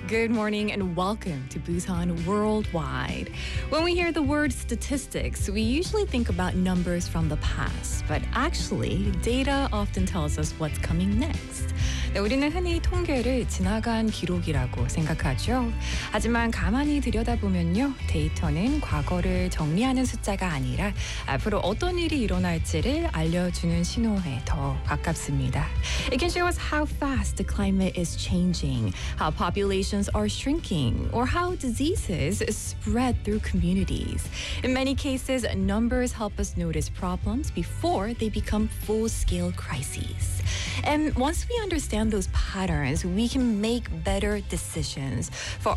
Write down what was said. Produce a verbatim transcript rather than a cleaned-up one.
Good morning and welcome to Busan Worldwide. When we hear the word statistics, we usually think about numbers from the past, but actually, data often tells us what's coming next. 네, 우리는 흔히 통계를 지나간 기록이라고 생각하죠. 하지만 가만히 들여다보면요, 데이터는 과거를 정리하는 숫자가 아니라 앞으로 어떤 일이 일어날지를 알려주는 신호에 더 가깝습니다. It can show us how fast the climate is changing, how populations are shrinking, or how diseases spread through communities. In many cases, numbers help us notice problems before they become full-scale crises. And once we understand those patterns, we can make better decisions for